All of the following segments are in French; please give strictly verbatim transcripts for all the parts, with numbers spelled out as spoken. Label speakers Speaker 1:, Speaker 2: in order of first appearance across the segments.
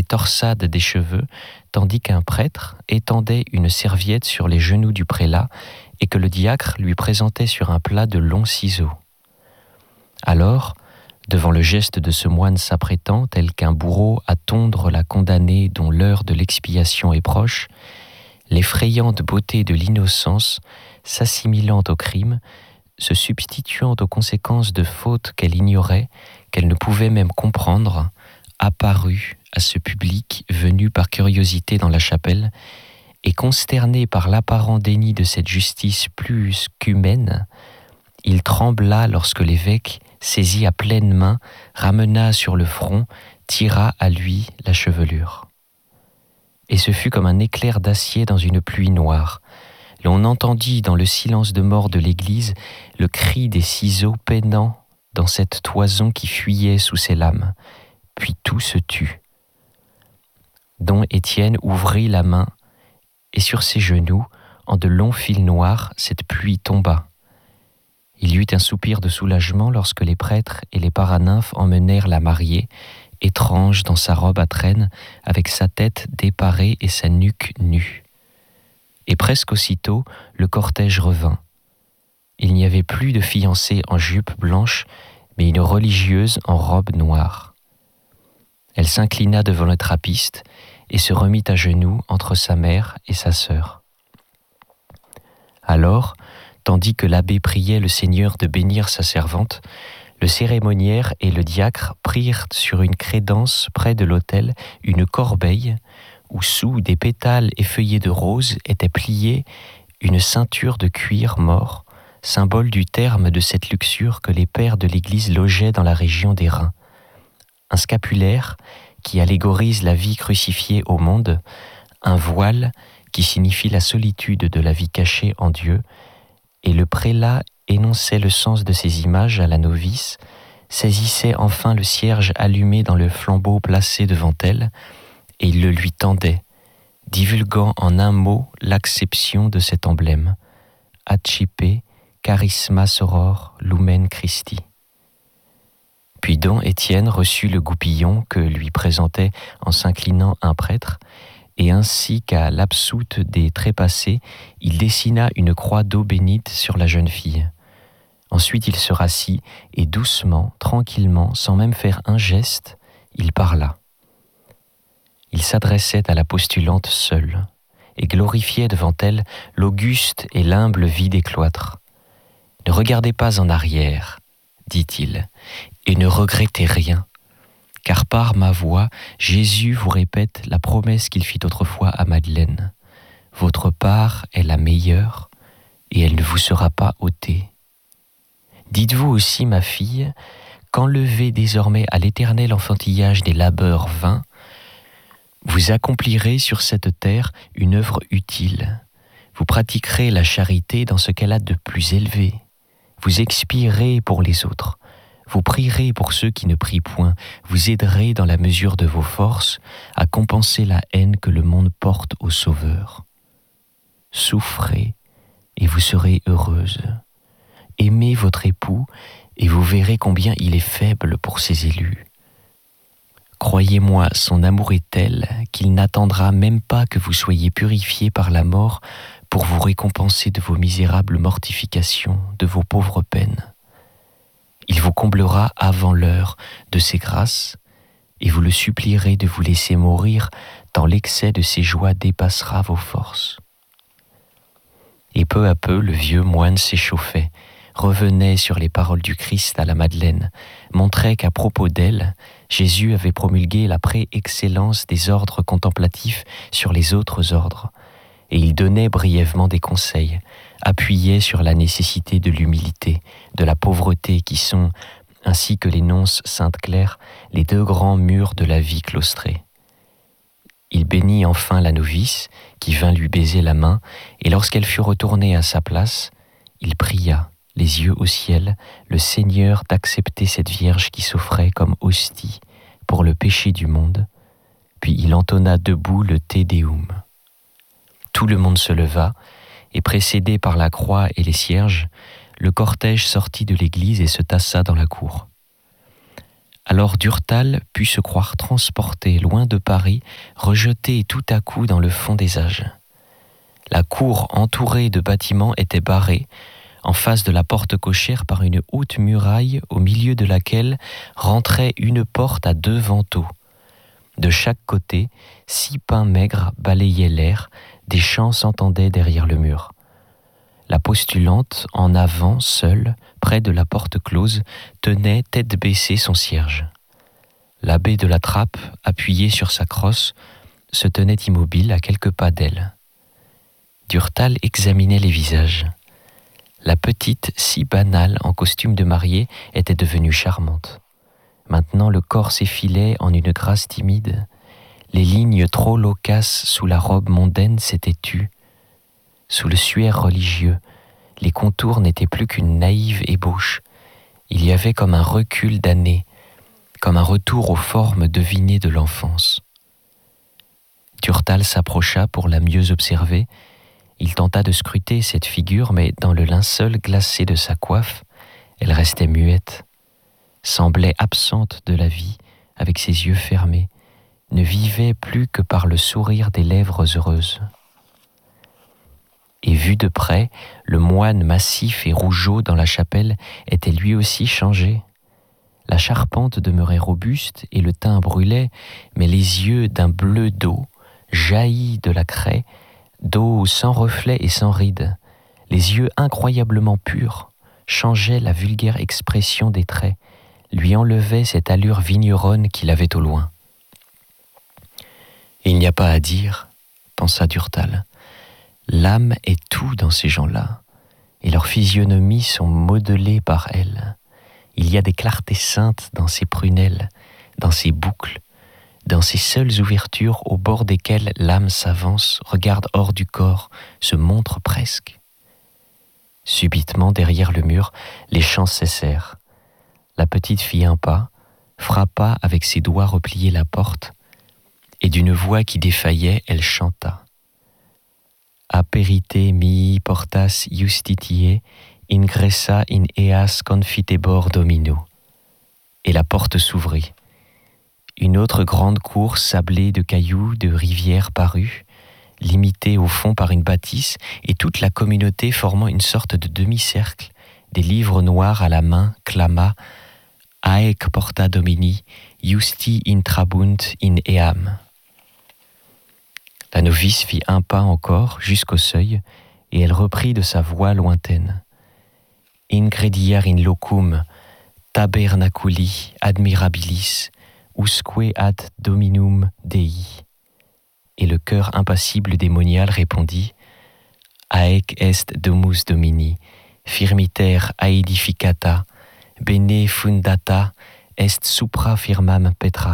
Speaker 1: torsade des cheveux, tandis qu'un prêtre étendait une serviette sur les genoux du prélat et que le diacre lui présentait sur un plat de longs ciseaux. Alors, devant le geste de ce moine s'apprêtant, tel qu'un bourreau à tondre la condamnée dont l'heure de l'expiation est proche, l'effrayante beauté de l'innocence, s'assimilant au crime, se substituant aux conséquences de fautes qu'elle ignorait, qu'elle ne pouvait même comprendre, apparut à ce public venu par curiosité dans la chapelle, et consterné par l'apparent déni de cette justice plus qu'humaine, il trembla lorsque l'évêque, saisi à pleine main, ramena sur le front, tira à lui la chevelure. Et ce fut comme un éclair d'acier dans une pluie noire. L'on entendit dans le silence de mort de l'église le cri des ciseaux peinant dans cette toison qui fuyait sous ses lames. Puis tout se tut. Dom Étienne ouvrit la main, et sur ses genoux, en de longs fils noirs, cette pluie tomba. Il y eut un soupir de soulagement lorsque les prêtres et les paranymphes emmenèrent la mariée, étrange dans sa robe à traîne, avec sa tête déparée et sa nuque nue. Et presque aussitôt, le cortège revint. Il n'y avait plus de fiancée en jupe blanche, mais une religieuse en robe noire. Elle s'inclina devant le trappiste et se remit à genoux entre sa mère et sa sœur. Alors, tandis que l'abbé priait le Seigneur de bénir sa servante, le cérémoniaire et le diacre prirent sur une crédence près de l'autel une corbeille où, sous des pétales effeuillés de rose, était pliée une ceinture de cuir mort, symbole du terme de cette luxure que les pères de l'Église logeaient dans la région des reins. Un scapulaire qui allégorise la vie crucifiée au monde, un voile qui signifie la solitude de la vie cachée en Dieu, et le prélat énonçait le sens de ces images à la novice, saisissait enfin le cierge allumé dans le flambeau placé devant elle, et il le lui tendait, divulguant en un mot l'acception de cet emblème, Accipe, charisma soror, lumen Christi. Puis Dom Étienne reçut le goupillon que lui présentait en s'inclinant un prêtre, et ainsi qu'à l'absoute des trépassés, il dessina une croix d'eau bénite sur la jeune fille. Ensuite il se rassit, et doucement, tranquillement, sans même faire un geste, il parla. Il s'adressait à la postulante seule, et glorifiait devant elle l'auguste et l'humble vie des cloîtres. « Ne regardez pas en arrière, dit-il, et ne regrettez rien, car par ma voix, Jésus vous répète la promesse qu'il fit autrefois à Madeleine. Votre part est la meilleure, et elle ne vous sera pas ôtée. Dites-vous aussi, ma fille, qu'enlevé désormais à l'éternel enfantillage des labeurs vains, vous accomplirez sur cette terre une œuvre utile. Vous pratiquerez la charité dans ce qu'elle a de plus élevé. Vous expirez pour les autres. Vous prierez pour ceux qui ne prient point. Vous aiderez dans la mesure de vos forces à compenser la haine que le monde porte au Sauveur. Souffrez et vous serez heureuse. Aimez votre époux et vous verrez combien il est faible pour ses élus. Croyez-moi, son amour est tel qu'il n'attendra même pas que vous soyez purifiés par la mort pour vous récompenser de vos misérables mortifications, de vos pauvres peines. Il vous comblera avant l'heure de ses grâces, et vous le supplierez de vous laisser mourir tant l'excès de ses joies dépassera vos forces. » Et peu à peu, le vieux moine s'échauffait, revenait sur les paroles du Christ à la Madeleine, montrait qu'à propos d'elle, Jésus avait promulgué la pré-excellence des ordres contemplatifs sur les autres ordres, et il donnait brièvement des conseils, appuyait sur la nécessité de l'humilité, de la pauvreté qui sont, ainsi que l'énonce Sainte Claire, les deux grands murs de la vie claustrée. Il bénit enfin la novice, qui vint lui baiser la main, et lorsqu'elle fut retournée à sa place, il pria, les yeux au ciel, le Seigneur d'accepter cette Vierge qui s'offrait comme hostie pour le péché du monde, puis il entonna debout le Te Deum. Tout le monde se leva, et précédé par la croix et les cierges, le cortège sortit de l'église et se tassa dans la cour. Alors Durtal put se croire transporté loin de Paris, rejeté tout à coup dans le fond des âges. La cour entourée de bâtiments était barrée, en face de la porte cochère par une haute muraille au milieu de laquelle rentrait une porte à deux vantaux. De chaque côté, six pins maigres balayaient l'air, des chants s'entendaient derrière le mur. La postulante, en avant, seule, près de la porte close, tenait tête baissée son cierge. L'abbé de la Trappe, appuyé sur sa crosse, se tenait immobile à quelques pas d'elle. Durtal examinait les visages. La petite, si banale, en costume de mariée, était devenue charmante. Maintenant, le corps s'effilait en une grâce timide. Les lignes trop loquaces sous la robe mondaine s'étaient tues. Sous le suaire religieux, les contours n'étaient plus qu'une naïve ébauche. Il y avait comme un recul d'années, comme un retour aux formes devinées de l'enfance. Durtal s'approcha pour la mieux observer. Il tenta de scruter cette figure, mais dans le linceul glacé de sa coiffe, elle restait muette, semblait absente de la vie, avec ses yeux fermés, ne vivait plus que par le sourire des lèvres heureuses. Et vu de près, le moine massif et rougeaud dans la chapelle était lui aussi changé. La charpente demeurait robuste et le teint brûlait, mais les yeux d'un bleu d'eau, jaillis de la craie, d'eau sans reflet et sans rides, les yeux incroyablement purs, changeaient la vulgaire expression des traits, lui enlevaient cette allure vigneronne qu'il avait au loin. « Il n'y a pas à dire, » pensa Durtal, « l'âme est tout dans ces gens-là, et leurs physionomies sont modelées par elle. Il y a des clartés saintes dans ces prunelles, dans ces boucles, dans ces seules ouvertures au bord desquelles l'âme s'avance, regarde hors du corps, se montre presque. » Subitement, derrière le mur, les chants cessèrent. La petite fit un pas, frappa avec ses doigts repliés la porte, et d'une voix qui défaillait, elle chanta. « Aperite mihi portas justitiae, ingressa in eas confitebor domino. » Et la porte s'ouvrit. Une autre grande cour sablée de cailloux, de rivières parut, limitée au fond par une bâtisse, et toute la communauté formant une sorte de demi-cercle, des livres noirs à la main, clama « Aec porta domini, justi intrabunt in eam ». La novice fit un pas encore jusqu'au seuil, et elle reprit de sa voix lointaine. « Ingrediar in locum, tabernaculi admirabilis, usque ad dominum Dei. » Et le cœur impassible des moniales répondit « Aec est domus domini, firmiter aedificata, bene fundata est supra firmam petram. »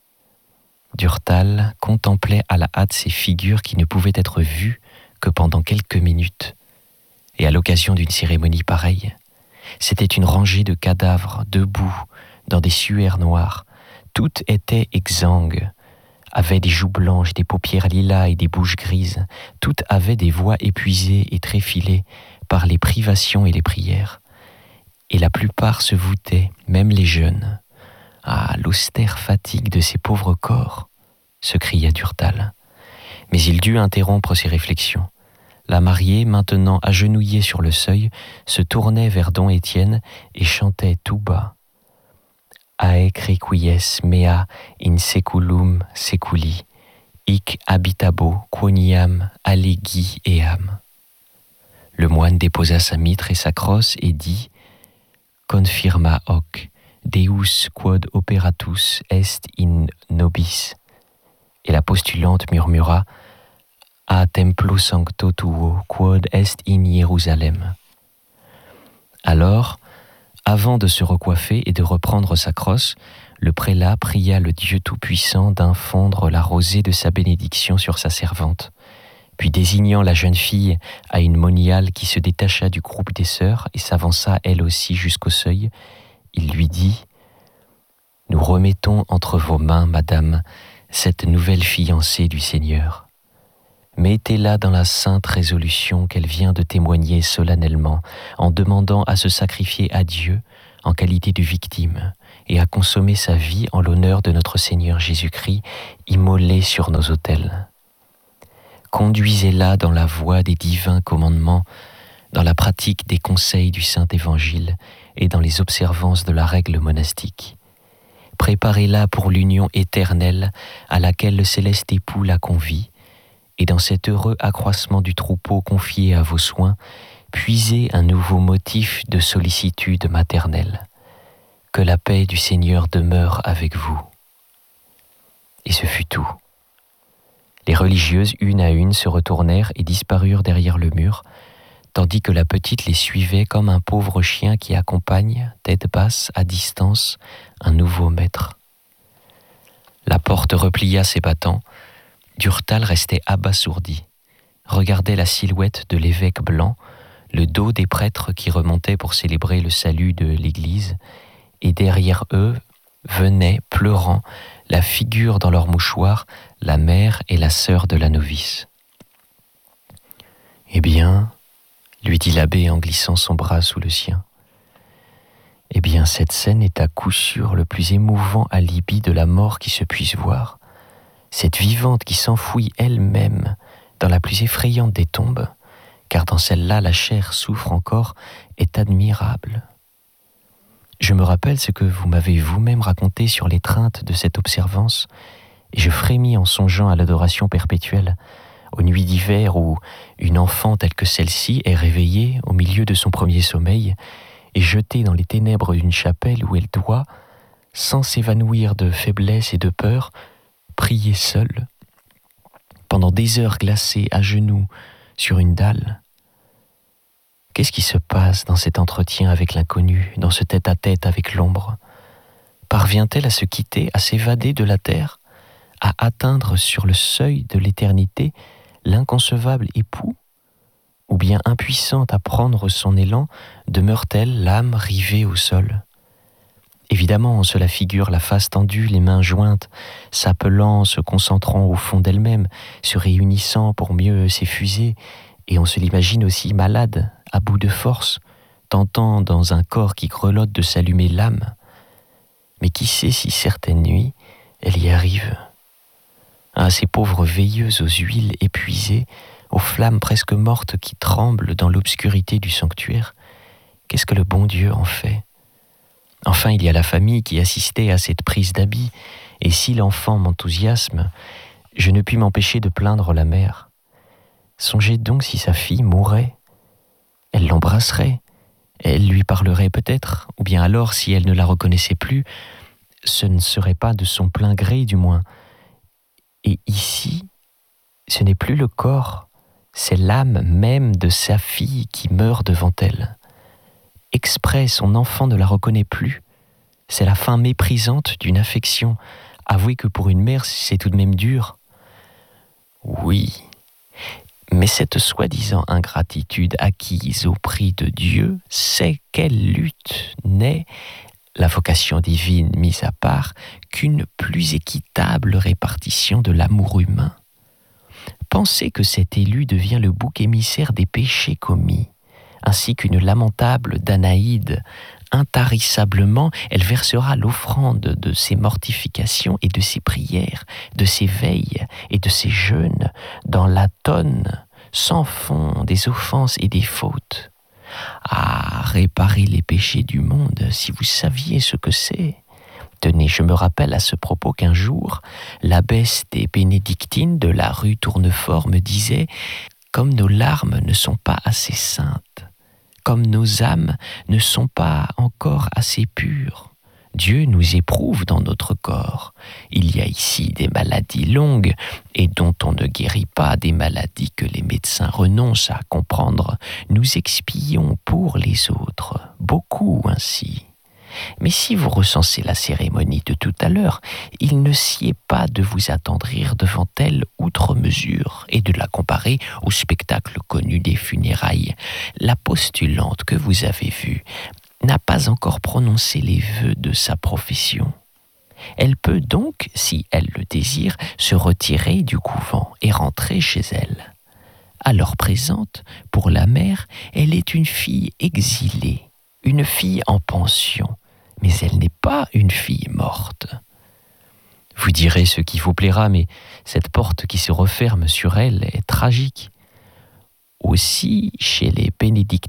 Speaker 1: Durtal contemplait à la hâte ces figures qui ne pouvaient être vues que pendant quelques minutes. Et à l'occasion d'une cérémonie pareille, c'était une rangée de cadavres debout dans des suaires noires. Toutes étaient exsangues, avaient des joues blanches, des paupières lilas et des bouches grises. Toutes avaient des voix épuisées et tréfilées par les privations et les prières. Et la plupart se voûtaient, même les jeunes. « Ah, l'austère fatigue de ces pauvres corps !» se cria Durtal. Mais il dut interrompre ses réflexions. La mariée, maintenant agenouillée sur le seuil, se tournait vers don Étienne et chantait tout bas. « Aec requies mea in seculum seculi, hic habitabo quoniam allegi eam. » Le moine déposa sa mitre et sa crosse et dit « Confirma hoc, Deus quod operatus est in nobis. » Et la postulante murmura « A templo sancto tuo quod est in Jérusalem. » Alors, avant de se recoiffer et de reprendre sa crosse, le prélat pria le Dieu Tout-Puissant d'infondre la rosée de sa bénédiction sur sa servante. Puis désignant la jeune fille à une moniale qui se détacha du groupe des sœurs et s'avança elle aussi jusqu'au seuil, il lui dit « Nous remettons entre vos mains, madame, cette nouvelle fiancée du Seigneur. Mettez-la dans la sainte résolution qu'elle vient de témoigner solennellement en demandant à se sacrifier à Dieu en qualité de victime et a consommé sa vie en l'honneur de notre Seigneur Jésus-Christ, immolé sur nos autels. Conduisez-la dans la voie des divins commandements, dans la pratique des conseils du Saint Évangile et dans les observances de la règle monastique. Préparez-la pour l'union éternelle à laquelle le céleste époux la convie, et dans cet heureux accroissement du troupeau confié à vos soins, puisez un nouveau motif de sollicitude maternelle. Que la paix du Seigneur demeure avec vous. Et ce fut tout. Les religieuses, une à une, se retournèrent et disparurent derrière le mur, tandis que la petite les suivait comme un pauvre chien qui accompagne, tête basse, à distance, un nouveau maître. La porte replia ses battants. Durtal restait abasourdi, regardait la silhouette de l'évêque blanc, le dos des prêtres qui remontaient pour célébrer le salut de l'Église, et derrière eux venaient, pleurant, la figure dans leur mouchoir, la mère et la sœur de la novice. « Eh bien, lui dit l'abbé en glissant son bras sous le sien, « eh bien, cette scène est à coup sûr le plus émouvant alibi de la mort qui se puisse voir. Cette vivante qui s'enfouit elle-même dans la plus effrayante des tombes, car dans celle-là la chair souffre encore, est admirable. Je me rappelle ce que vous m'avez vous-même raconté sur l'étreinte de cette observance, et je frémis en songeant à l'adoration perpétuelle, aux nuits d'hiver où une enfant telle que celle-ci est réveillée au milieu de son premier sommeil et jetée dans les ténèbres d'une chapelle où elle doit, sans s'évanouir de faiblesse et de peur, prier seule, pendant des heures glacées à genoux sur une dalle. Qu'est-ce qui se passe dans cet entretien avec l'inconnu, dans ce tête-à-tête avec l'ombre? Parvient-elle à se quitter, à s'évader de la terre, à atteindre sur le seuil de l'éternité l'inconcevable époux? Ou bien impuissante à prendre son élan, demeure-t-elle l'âme rivée au sol? Évidemment, on se la figure la face tendue, les mains jointes, s'appelant, se concentrant au fond d'elle-même, se réunissant pour mieux s'effuser, et on se l'imagine aussi malade, à bout de force, tentant dans un corps qui grelotte de s'allumer l'âme. Mais qui sait si certaines nuits, elle y arrive? À ces pauvres veilleuses aux huiles épuisées, aux flammes presque mortes qui tremblent dans l'obscurité du sanctuaire, qu'est-ce que le bon Dieu en fait? Enfin, il y a la famille qui assistait à cette prise d'habit, et si l'enfant m'enthousiasme, je ne puis m'empêcher de plaindre la mère. Songez donc si sa fille mourait. Elle l'embrasserait, elle lui parlerait peut-être, ou bien alors, si elle ne la reconnaissait plus, ce ne serait pas de son plein gré du moins. Et ici, ce n'est plus le corps, c'est l'âme même de sa fille qui meurt devant elle. Exprès, son enfant ne la reconnaît plus. C'est la fin méprisante d'une affection. Avouez que pour une mère, c'est tout de même dur. Oui, mais cette soi-disant ingratitude acquise au prix de Dieu, c'est quelle lutte n'est, la vocation divine mise à part, qu'une plus équitable répartition de l'amour humain. Pensez que cet élu devient le bouc émissaire des péchés commis, ainsi qu'une lamentable Danaïde. Intarissablement, elle versera l'offrande de ses mortifications et de ses prières, de ses veilles et de ses jeûnes dans la tonne sans fond des offenses et des fautes. Ah, réparer les péchés du monde, si vous saviez ce que c'est. Tenez, je me rappelle à ce propos qu'un jour, l'abbesse des bénédictines de la rue Tournefort me disait « Comme nos larmes ne sont pas assez saintes, comme nos âmes ne sont pas encore assez pures, Dieu nous éprouve dans notre corps. Il y a ici des maladies longues et dont on ne guérit pas, des maladies que les médecins renoncent à comprendre. Nous expions pour les autres, beaucoup ainsi. Mais si vous recensez la cérémonie de tout à l'heure, il ne sied pas de vous attendrir devant elle outre mesure et de la comparer au spectacle connu des funérailles. La postulante que vous avez vue n'a pas encore prononcé les vœux de sa profession. Elle peut donc, si elle le désire, se retirer du couvent et rentrer chez elle. À l'heure présente, pour la mère, elle est une fille exilée, une fille en pension, mais elle n'est pas une fille morte. Vous direz ce qui vous plaira, mais cette porte qui se referme sur elle est tragique. Aussi, chez les bénédictins,